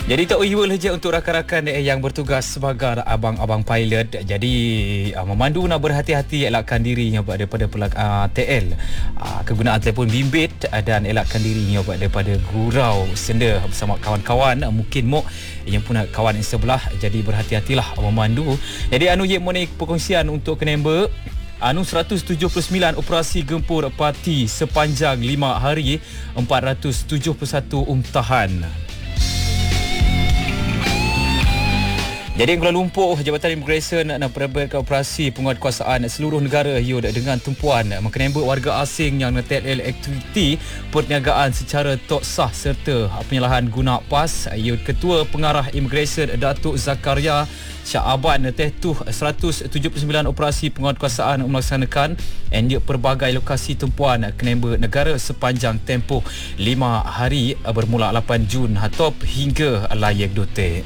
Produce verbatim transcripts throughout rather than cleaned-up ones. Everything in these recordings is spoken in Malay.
Jadi tak uiwal saja untuk rakan-rakan yang bertugas sebagai abang-abang pilot. Jadi uh, memandu nak berhati-hati, elakkan dirinya daripada uh, T L, uh, kegunaan telefon bimbit uh, dan elakkan dirinya daripada gurau senda bersama kawan-kawan. Uh, mungkin mok yang pun kawan yang sebelah, jadi berhati-hatilah memandu. Jadi anu ye money perkongsian untuk kenember anu seratus tujuh puluh sembilan operasi gempur parti sepanjang lima hari, empat ratus tujuh puluh satu umtahan. Jadi Kuala Lumpur, Jabatan Immigration nak perbaiki operasi penguatkuasaan seluruh negara yud dengan tumpuan mengenai warga asing yang T L aktiviti perniagaan secara tak sah serta penyalahan guna pas. Yud Ketua Pengarah Immigration Datuk Zakaria Syaban tehtuh seratus tujuh puluh sembilan operasi penguatkuasaan melaksanakan and pelbagai lokasi tumpuan kenember negara sepanjang tempoh lima hari bermula lapan Jun hatop hingga layak dote.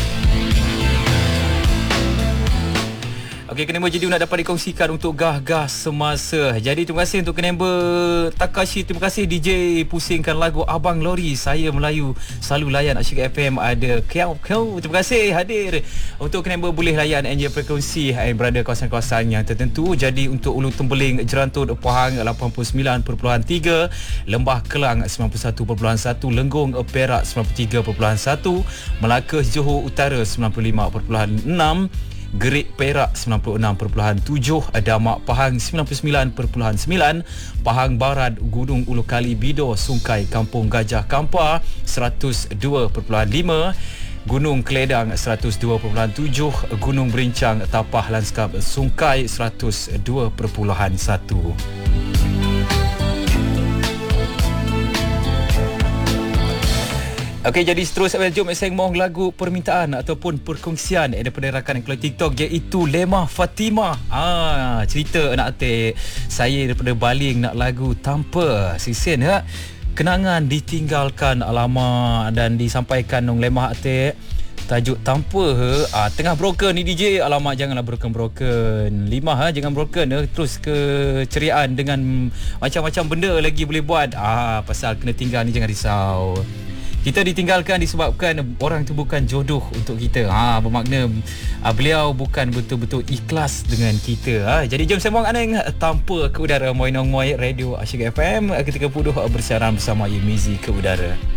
Okey, Kenember jadi nak dapat dikongsikan untuk gah-gah semasa. Jadi terima kasih untuk Kenember Takashi, terima kasih D J pusingkan lagu Abang Lori. Saya Melayu selalu layan Asyik F M ada Kiau Kiau. Terima kasih hadir. Untuk Kenember boleh layan N J frekuensi yang berada kawasan-kawasan yang tertentu. Jadi untuk Ulu Tembeling, Jerantut, Pahang lapan puluh sembilan perpuluhan tiga, Lembah Kelang sembilan puluh satu perpuluhan satu, Lenggong Perak sembilan puluh tiga perpuluhan satu, Melaka Johor Utara sembilan puluh lima perpuluhan enam, Gerik Perak sembilan puluh enam perpuluhan tujuh, Damak Pahang sembilan puluh sembilan perpuluhan sembilan, Pahang Barat Gunung Ulu Kali Bido Sungai Kampung Gajah Kampar seratus dua perpuluhan lima, Gunung Keledang seratus dua perpuluhan tujuh, Gunung Berincang Tapah Lanskap Sungai seratus dua perpuluhan satu. Okey, jadi seterusnya jom sembang lagu permintaan ataupun perkongsian daripada rakan keluar TikTok, iaitu Lemah Fatimah. Ah, cerita anak atik saya daripada baling nak lagu Tanpa Sisen ya. Kenangan ditinggalkan alamak dan disampaikan nong Lemah atik. Tajuk Tanpa he, ah, tengah broken ni D J. Alamak, janganlah broken-broken. Lima ha, jangan broken he. Terus keceriaan dengan macam-macam benda lagi boleh buat. Ah, pasal kena tinggal ni jangan risau. Kita ditinggalkan disebabkan orang tu bukan jodoh untuk kita. Ha, bermakna uh, beliau bukan betul-betul ikhlas dengan kita. Ha. Jadi jom sembang aneng tanpa ke udara. Moinong Moi Radio Asyik F M ketika puduh bersiaran bersama Yemizi ke udara.